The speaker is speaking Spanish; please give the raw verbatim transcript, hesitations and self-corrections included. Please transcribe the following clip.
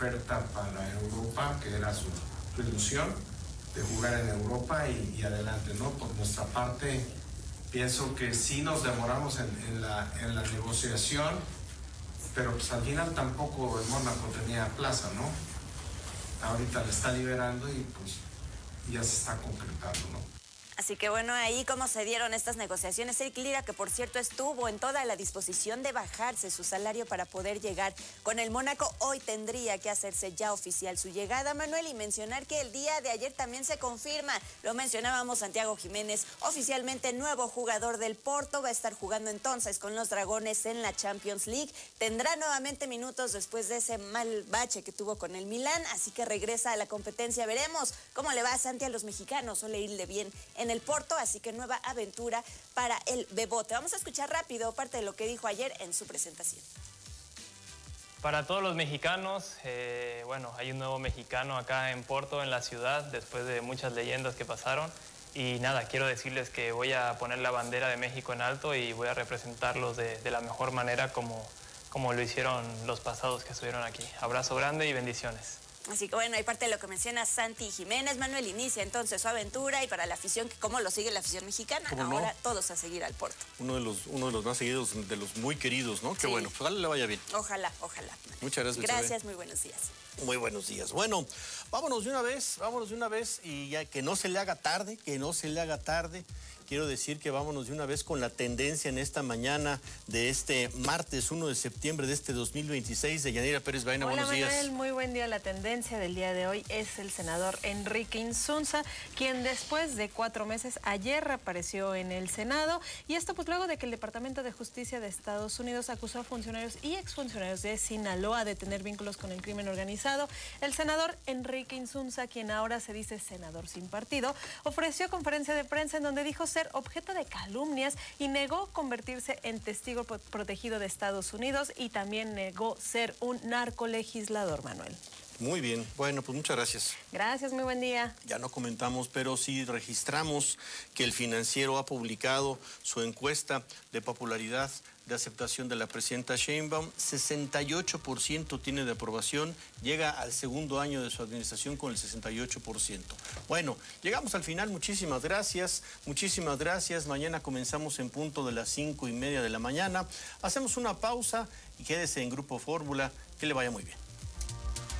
oferta para Europa, que era su, su ilusión de jugar en Europa y, y adelante, ¿no? Por nuestra parte, pienso que sí nos demoramos en, en, la, en la negociación, pero pues al final tampoco el Mónaco tenía plaza, ¿no? Ahorita le está liberando y pues ya se está concretando, ¿no? Así que bueno, ahí cómo se dieron estas negociaciones. Eric Lira, que por cierto estuvo en toda la disposición de bajarse su salario para poder llegar con el Mónaco, hoy tendría que hacerse ya oficial su llegada, Manuel, y mencionar que el día de ayer también se confirma, lo mencionábamos, Santiago Jiménez, oficialmente nuevo jugador del Porto, va a estar jugando entonces con los Dragones en la Champions League, tendrá nuevamente minutos después de ese mal bache que tuvo con el Milán, así que regresa a la competencia. Veremos cómo le va a Santi a los mexicanos, suele irle bien en el Porto, así que nueva aventura para el Bebote. Vamos a escuchar rápido parte de lo que dijo ayer en su presentación. Para todos los mexicanos, eh, bueno, hay un nuevo mexicano acá en Porto, en la ciudad, después de muchas leyendas que pasaron. Y nada, quiero decirles que voy a poner la bandera de México en alto y voy a representarlos de, de la mejor manera como, como lo hicieron los pasados que estuvieron aquí. Abrazo grande y bendiciones. Así que bueno, hay parte de lo que menciona Santi Jiménez. Manuel inicia entonces su aventura y para la afición, ¿cómo lo sigue la afición mexicana? Ahora no? Todos a seguir al Porto. Uno de los, uno de los más seguidos, de los muy queridos, ¿no? Sí. Qué bueno, pues ojalá le vaya bien. Ojalá, ojalá. Muchas gracias. Gracias, muy buenos días. Muy buenos días. Bueno, vámonos de una vez, vámonos de una vez y ya que no se le haga tarde, que no se le haga tarde. Quiero decir que vámonos de una vez con la tendencia en esta mañana de este martes uno de septiembre de este dos mil veintiséis. De Yanira Pérez Baena, Hola, buenos Manuel, días. Muy buen día. La tendencia del día de hoy es el senador Enrique Insunza, quien después de cuatro meses ayer reapareció en el Senado. Y esto pues luego de que el Departamento de Justicia de Estados Unidos acusó a funcionarios y exfuncionarios de Sinaloa de tener vínculos con el crimen organizado. El senador Enrique Insunza, quien ahora se dice senador sin partido, ofreció conferencia de prensa en donde dijo ser objeto de calumnias y negó convertirse en testigo protegido de Estados Unidos y también negó ser un narcolegislador, Manuel. Muy bien, bueno, pues muchas gracias. Gracias, muy buen día. Ya no comentamos, pero sí registramos que el Financiero ha publicado su encuesta de popularidad de aceptación de la presidenta Sheinbaum. sesenta y ocho por ciento tiene de aprobación, llega al segundo año de su administración con el sesenta y ocho por ciento. Bueno, llegamos al final, muchísimas gracias, muchísimas gracias. Mañana comenzamos en punto de las cinco y media de la mañana. Hacemos una pausa y quédese en Grupo Fórmula, que le vaya muy bien.